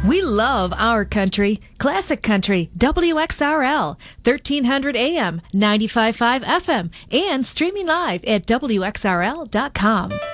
We love our country. Classic Country, WXRL, 1300 AM, 95.5 FM, and streaming live at WXRL.com.